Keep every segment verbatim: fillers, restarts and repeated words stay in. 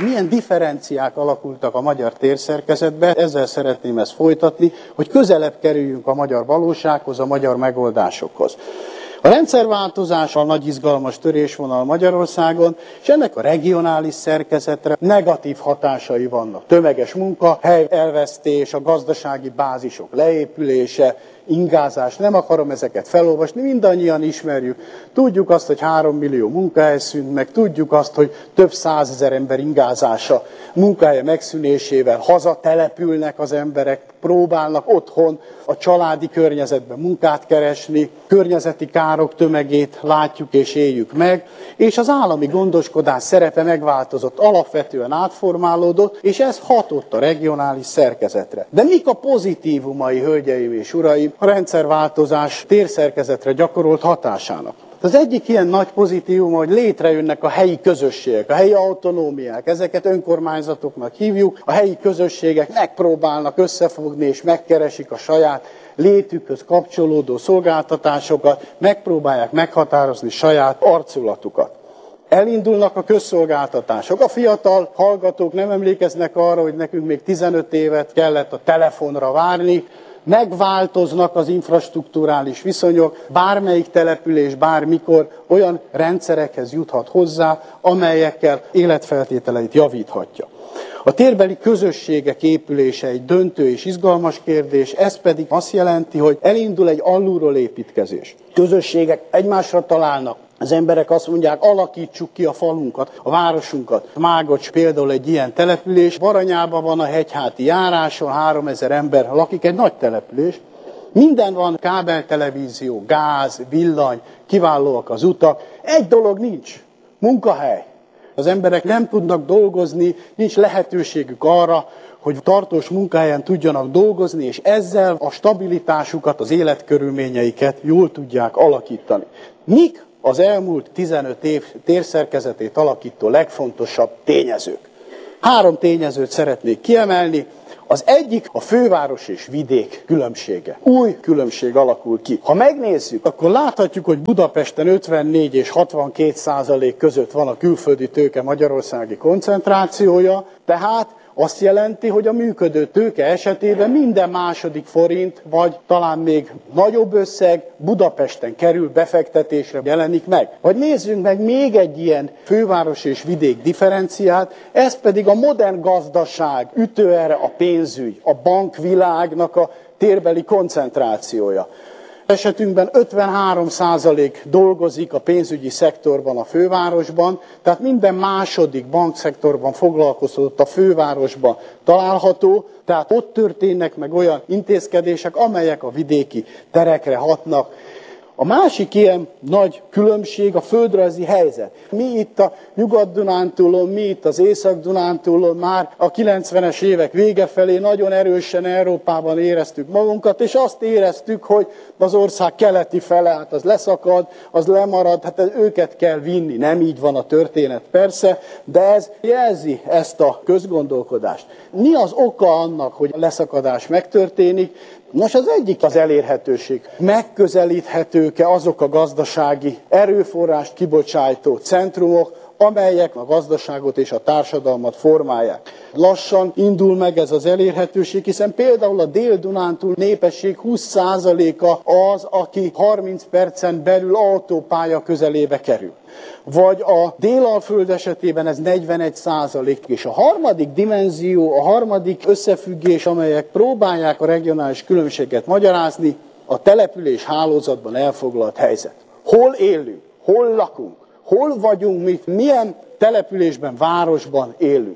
Milyen differenciák alakultak a magyar térszerkezetbe, ezzel szeretném ezt folytatni, hogy közelebb kerüljünk a magyar valósághoz, a magyar megoldásokhoz. A rendszerváltozás a nagy izgalmas törésvonal Magyarországon, és ennek a regionális szerkezetre negatív hatásai vannak. Tömeges munka, hely elvesztés, a gazdasági bázisok leépülése, ingázás, nem akarom ezeket felolvasni, mindannyian ismerjük. Tudjuk azt, hogy három millió munkahely szűnt meg, tudjuk azt, hogy több százezer ember ingázása, munkahelye megszűnésével hazatelepülnek az emberek, próbálnak otthon a családi környezetben munkát keresni, környezeti károk tömegét látjuk és éljük meg, és az állami gondoskodás szerepe megváltozott, alapvetően átformálódott, és ez hatott a regionális szerkezetre. De mik a pozitívumai, hölgyeim és uraim, a rendszerváltozás térszerkezetre gyakorolt hatásának? Az egyik ilyen nagy pozitívum, hogy létrejönnek a helyi közösségek, a helyi autonómiák, ezeket önkormányzatoknak hívjuk, a helyi közösségek megpróbálnak összefogni és megkeresik a saját létükhöz kapcsolódó szolgáltatásokat, megpróbálják meghatározni saját arculatukat. Elindulnak a közszolgáltatások. A fiatal hallgatók nem emlékeznek arra, hogy nekünk még tizenöt évet kellett a telefonra várni, megváltoznak az infrastrukturális viszonyok, bármelyik település bármikor olyan rendszerekhez juthat hozzá, amelyekkel életfeltételeit javíthatja. A térbeli közösségek épülése egy döntő és izgalmas kérdés, ez pedig azt jelenti, hogy elindul egy alulról építkezés. Közösségek egymásra találnak. Az emberek azt mondják, alakítsuk ki a falunkat, a városunkat. Mágocs például egy ilyen település. Baranyában van a hegyháti járáson, háromezer ember lakik, egy nagy település. Minden van, kábeltelevízió, gáz, villany, kiválóak az utak. Egy dolog nincs, munkahely. Az emberek nem tudnak dolgozni, nincs lehetőségük arra, hogy tartós munkahelyen tudjanak dolgozni, és ezzel a stabilitásukat, az életkörülményeiket jól tudják alakítani. Mik az elmúlt tizenöt év térszerkezetét alakító legfontosabb tényezők? Három tényezőt szeretnék kiemelni. Az egyik a főváros és vidék különbsége. Új különbség alakul ki. Ha megnézzük, akkor láthatjuk, hogy Budapesten ötvennégy és hatvankét százalék között van a külföldi tőke magyarországi koncentrációja, tehát azt jelenti, hogy a működő tőke esetében minden második forint, vagy talán még nagyobb összeg Budapesten kerül befektetésre, jelenik meg. Vagy nézzünk meg még egy ilyen főváros és vidék differenciát, ez pedig a modern gazdaság ütőere, a pénzügy, a bankvilágnak a térbeli koncentrációja. Esetünkben ötvenhárom százalék dolgozik a pénzügyi szektorban a fővárosban, tehát minden második bankszektorban foglalkoztatott a fővárosban található, tehát ott történnek meg olyan intézkedések, amelyek a vidéki terekre hatnak. A másik ilyen nagy különbség a földrajzi helyzet. Mi itt a Nyugat-Dunántúlon, mi itt az Észak-Dunántúlon már a kilencvenes évek vége felé nagyon erősen Európában éreztük magunkat, és azt éreztük, hogy az ország keleti fele, hát az leszakad, az lemarad, hát őket kell vinni. Nem így van a történet persze, de ez jelzi ezt a közgondolkodást. Mi az oka annak, hogy a leszakadás megtörténik? Nos, az egyik az elérhetőség. Megközelíthetők-e azok a gazdasági erőforrást kibocsátó centrumok, amelyek a gazdaságot és a társadalmat formálják. Lassan indul meg ez az elérhetőség, hiszen például a Dél-Dunántúl népesség húsz százaléka az, aki harminc percen belül autópálya közelébe kerül. Vagy a Délalföld esetében ez negyvenegy százalék. És a harmadik dimenzió, a harmadik összefüggés, amelyek próbálják a regionális különbséget magyarázni, a település hálózatban elfoglalt helyzet. Hol élünk? Hol lakunk? Hol vagyunk mi? Milyen településben, városban élünk?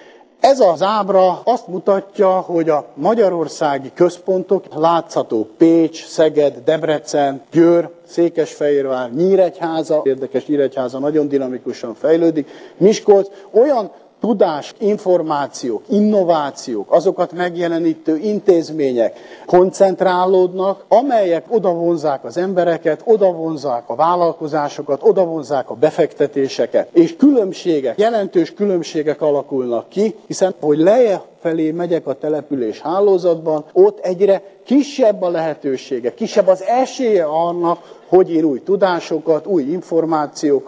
Ez az ábra azt mutatja, hogy a magyarországi központok, látszható Pécs, Szeged, Debrecen, Győr, Székesfehérvár, Nyíregyháza, érdekes, Nyíregyháza nagyon dinamikusan fejlődik, Miskolc, olyan tudás, információk, innovációk, azokat megjelenítő intézmények koncentrálódnak, amelyek odavonzák az embereket, odavonzák a vállalkozásokat, odavonzák a befektetéseket, és különbségek, jelentős különbségek alakulnak ki, hiszen, hogy lejjebb felé megyek a település hálózatban, ott egyre kisebb a lehetősége, kisebb az esélye annak, hogy én új tudásokat, új információkat,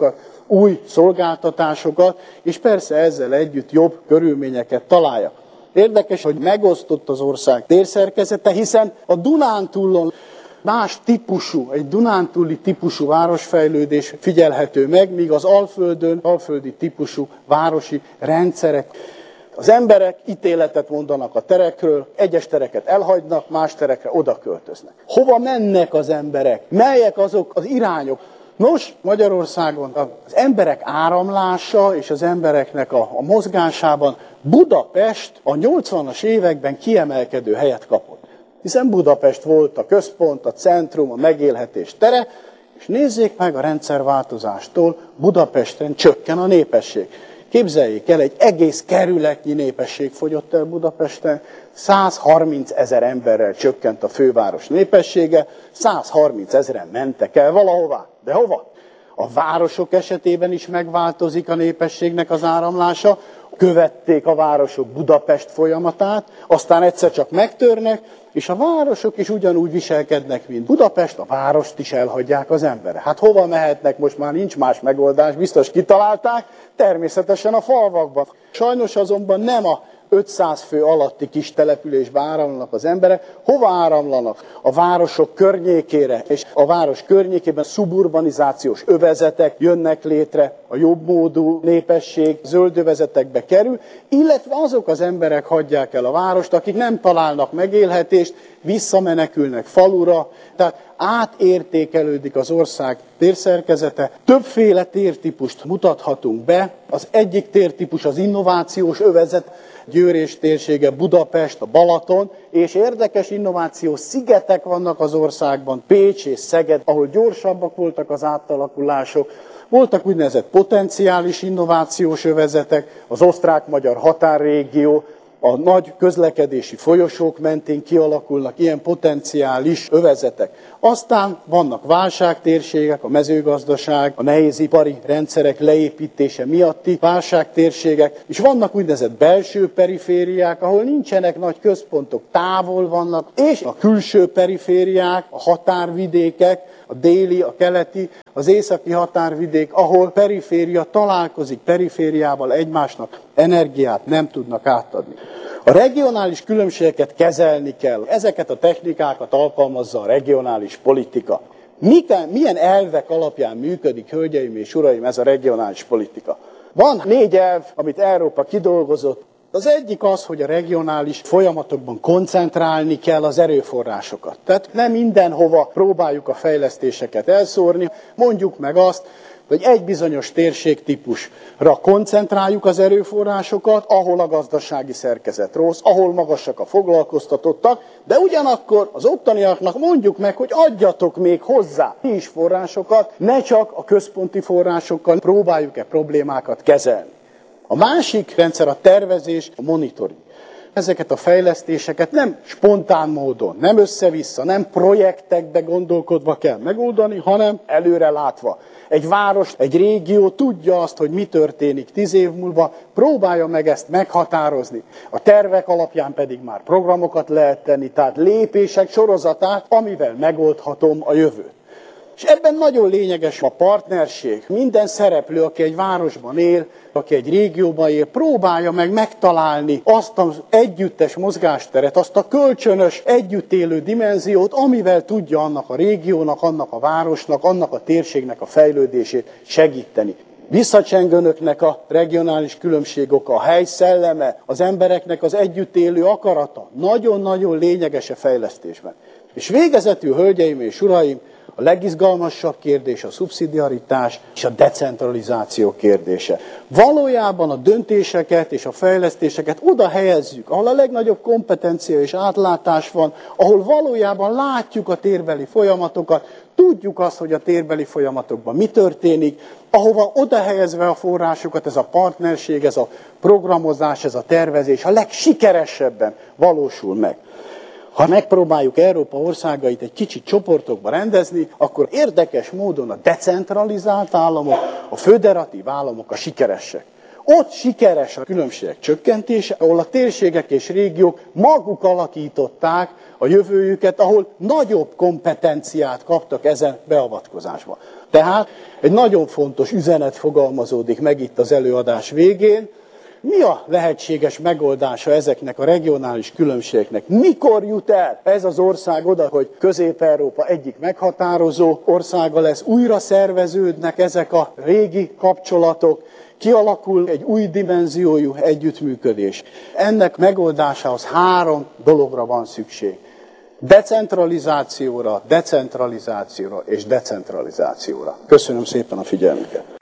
új szolgáltatásokat, és persze ezzel együtt jobb körülményeket találjak. Érdekes, hogy megosztott az ország térszerkezete, hiszen a Dunántúlon más típusú, egy dunántúli típusú városfejlődés figyelhető meg, míg az Alföldön alföldi típusú városi rendszerek. Az emberek ítéletet mondanak a terekről, egyes tereket elhagynak, más terekre oda költöznek. Hova mennek az emberek? Melyek azok az irányok? Nos, Magyarországon az emberek áramlása és az embereknek a, a mozgásában Budapest a nyolcvanas években kiemelkedő helyet kapott. Hiszen Budapest volt a központ, a centrum, a megélhetés tere, és nézzék meg, a rendszerváltozástól Budapesten csökken a népesség. Képzeljék el, egy egész kerületnyi népesség fogyott el Budapesten, százharminc ezer emberrel csökkent a főváros népessége, százharminc ezeren mentek el valahová. De hova? A városok esetében is megváltozik a népességnek az áramlása, követték a városok Budapest folyamatát, aztán egyszer csak megtörnek, és a városok is ugyanúgy viselkednek, mint Budapest, a várost is elhagyják az emberek. Hát hova mehetnek, most már nincs más megoldás, biztos kitalálták, természetesen a falvakban. Sajnos azonban nem a ötszáz fő alatti kis településbe áramlanak az emberek. Hova áramlanak? A városok környékére, és a város környékében szuburbanizációs övezetek jönnek létre, a jobbmódú népesség zöldövezetekbe kerül, illetve azok az emberek hagyják el a várost, akik nem találnak megélhetést, visszamenekülnek falura, tehát átértékelődik az ország térszerkezete. Többféle tértípust mutathatunk be. Az egyik tértípus az innovációs övezet, Győr térsége, Budapest, a Balaton, és érdekes innovációs szigetek vannak az országban, Pécs és Szeged, ahol gyorsabbak voltak az átalakulások. Voltak úgynevezett potenciális innovációs övezetek, az osztrák-magyar határrégió, a nagy közlekedési folyosók mentén kialakulnak ilyen potenciális övezetek. Aztán vannak válságtérségek, a mezőgazdaság, a nehézipari rendszerek leépítése miatti válságtérségek, és vannak úgynevezett belső perifériák, ahol nincsenek nagy központok, távol vannak, és a külső perifériák, a határvidékek, a déli, a keleti, az északi határvidék, ahol periféria találkozik perifériával, egymásnak energiát nem tudnak átadni. A regionális különbségeket kezelni kell. Ezeket a technikákat alkalmazza a regionális politika. Milyen elvek alapján működik, hölgyeim és uraim, ez a regionális politika? Van négy elv, amit Európa kidolgozott. Az egyik az, hogy a regionális folyamatokban koncentrálni kell az erőforrásokat. Tehát nem mindenhova próbáljuk a fejlesztéseket elszórni. Mondjuk meg azt, hogy egy bizonyos térségtípusra koncentráljuk az erőforrásokat, ahol a gazdasági szerkezet rossz, ahol magasak a foglalkoztatottak, de ugyanakkor az ottaniaknak mondjuk meg, hogy adjatok még hozzá ti is forrásokat, ne csak a központi forrásokkal próbáljuk-e problémákat kezelni. A másik rendszer a tervezés, a monitoring. Ezeket a fejlesztéseket nem spontán módon, nem össze-vissza, nem projektekbe gondolkodva kell megoldani, hanem előre látva. Egy város, egy régió tudja azt, hogy mi történik tíz év múlva, próbálja meg ezt meghatározni. A tervek alapján pedig már programokat lehet tenni, tehát lépések sorozatát, amivel megoldhatom a jövőt. És ebben nagyon lényeges a partnerség. Minden szereplő, aki egy városban él, aki egy régióban él, próbálja meg megtalálni azt az együttes mozgásteret, azt a kölcsönös együttélő dimenziót, amivel tudja annak a régiónak, annak a városnak, annak a térségnek a fejlődését segíteni. Visszacseng önöknek a regionális különbség oka, a hely szelleme, az embereknek az együttélő akarata. Nagyon-nagyon lényeges a fejlesztésben. És végezetül, hölgyeim és uraim, a legizgalmasabb kérdés a szubszidiaritás és a decentralizáció kérdése. Valójában a döntéseket és a fejlesztéseket oda helyezzük, ahol a legnagyobb kompetencia és átlátás van, ahol valójában látjuk a térbeli folyamatokat, tudjuk azt, hogy a térbeli folyamatokban mi történik, ahova oda helyezve a forrásokat, ez a partnerség, ez a programozás, ez a tervezés a legsikeresebben valósul meg. Ha megpróbáljuk Európa országait egy kicsit csoportokba rendezni, akkor érdekes módon a decentralizált államok, a föderatív államok a sikeresek. Ott sikeres a különbségek csökkentése, ahol a térségek és régiók maguk alakították a jövőjüket, ahol nagyobb kompetenciát kaptak ezen beavatkozásban. Tehát egy nagyon fontos üzenet fogalmazódik meg itt az előadás végén. Mi a lehetséges megoldása ezeknek a regionális különbségeknek? Mikor jut el ez az ország oda, hogy Közép-Európa egyik meghatározó országa lesz, újra szerveződnek ezek a régi kapcsolatok, kialakul egy új dimenziójú együttműködés. Ennek megoldásához három dologra van szükség. Decentralizációra, decentralizációra és decentralizációra. Köszönöm szépen a figyelmüket!